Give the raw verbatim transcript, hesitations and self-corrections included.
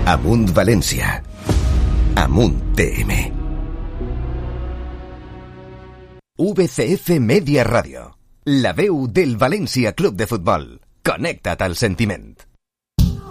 Amunt València. Amunt T M. V C F Media Radio. La veu del València Club de Futbol. Connecta't al sentiment.